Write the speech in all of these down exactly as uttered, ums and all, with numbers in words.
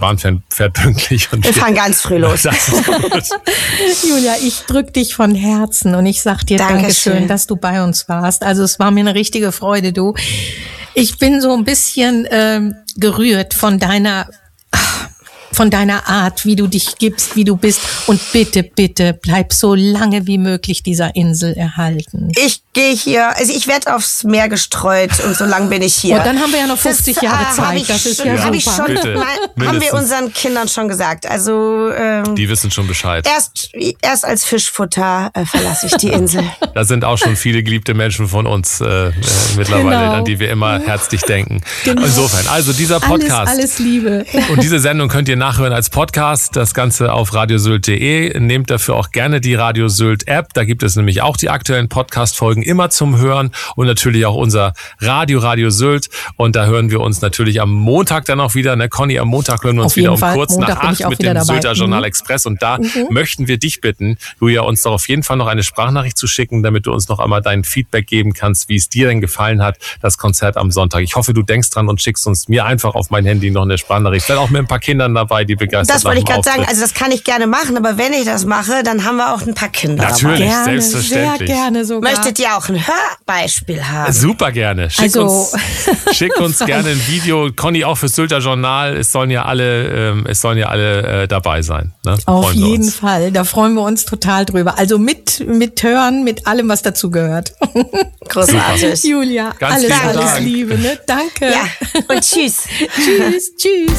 Bahn fährt, fährt pünktlich. Und wir fahren ganz früh los. Julia, ich drück dich von Herzen und ich sag dir Dankeschön, Dankeschön, dass du bei uns warst. Also es war mir eine richtige Freude, du. Ich bin so ein bisschen ähm, gerührt von deiner von deiner Art, wie du dich gibst, wie du bist. Und bitte, bitte, bleib so lange wie möglich dieser Insel erhalten. Ich gehe hier, also ich werde aufs Meer gestreut und so lange bin ich hier. Und dann haben wir ja noch fünfzig das, Jahre Zeit. Ich, das ist ja, ja super. Hab ich schon, Bitte, mal, haben wir unseren Kindern schon gesagt. Also ähm, die wissen schon Bescheid. Erst, erst als Fischfutter äh, verlasse ich die Insel. Da sind auch schon viele geliebte Menschen von uns äh, äh, mittlerweile, genau. an die wir immer herzlich denken. Genau. Insofern, also dieser Podcast. Alles, alles Liebe. Und diese Sendung könnt ihr nachhören als Podcast. Das Ganze auf radiosylt punkt de. Nehmt dafür auch gerne die Radio Sylt App. Da gibt es nämlich auch die aktuellen Podcast-Folgen immer zum Hören und natürlich auch unser Radio Radio Sylt. Und da hören wir uns natürlich am Montag dann auch wieder. Ne, Conny, am Montag hören wir uns wieder um Fall. kurz Montag nach acht mit dem dabei. Sylter Journal mhm. Express. Und da mhm. möchten wir dich bitten, Julia, uns doch auf jeden Fall noch eine Sprachnachricht zu schicken, damit du uns noch einmal dein Feedback geben kannst, wie es dir denn gefallen hat, das Konzert am Sonntag. Ich hoffe, du denkst dran und schickst uns mir einfach auf mein Handy noch eine Sprachnachricht. Vielleicht auch mit ein paar Kindern dabei, die begeistert sind. Das wollte ich gerade sagen. Also das kann ich gerne machen, aber wenn ich das mache, dann haben wir auch ein paar Kinder Natürlich, dabei. Gerne, selbstverständlich. Sehr gerne sogar. Möchtet ihr auch ein Hörbeispiel haben? Super gerne. Schick also, uns, schick uns gerne ein Video. Conny, auch fürs Sylter Journal. Es sollen ja alle, ähm, es sollen ja alle äh, dabei sein. Ne? Auf jeden uns. Fall. Da freuen wir uns total drüber. Also mit, mit Hören, mit allem, was dazu gehört. Großartig. Super. Julia, Ganz alles, alles Dank. Liebe. Ne? Danke. Ja. Und tschüss. Tschüss, tschüss.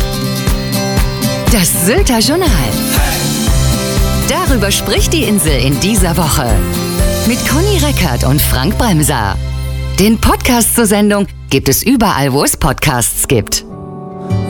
Das Sylter Journal. Darüber spricht die Insel in dieser Woche. Mit Conny Reckert und Frank Bremser. Den Podcast zur Sendung gibt es überall, wo es Podcasts gibt.